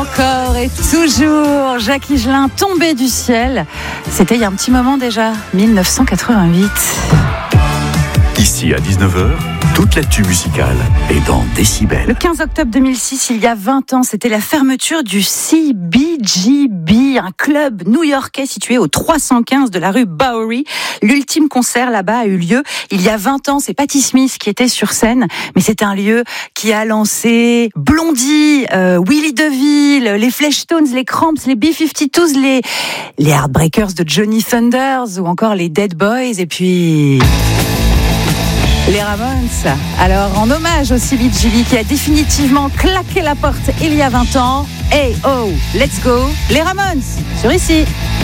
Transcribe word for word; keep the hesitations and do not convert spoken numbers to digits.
Encore et toujours, Jacques Higelin tombé du ciel. C'était il y a un petit moment déjà, dix-neuf cent quatre-vingt-huit. Ici à dix-neuf heures, toute l'actu musicale est dans Décibel. Le quinze octobre deux mille six, il y a vingt ans, c'était la fermeture du C B G B, un club new-yorkais situé au trois cent quinze de la rue Bowery. L'ultime concert là-bas a eu lieu il y a vingt ans. C'est Patti Smith qui était sur scène, mais c'est un lieu qui a lancé Blondie, euh, Willie DeVille, les Fleshtones, les Cramps, les B cinquante-deux, les, les Heartbreakers de Johnny Thunders ou encore les Dead Boys et puis... les Ramones. Alors, en hommage au C B G B qui a définitivement claqué la porte il y a vingt ans, hey oh, let's go, les Ramones, sur ici.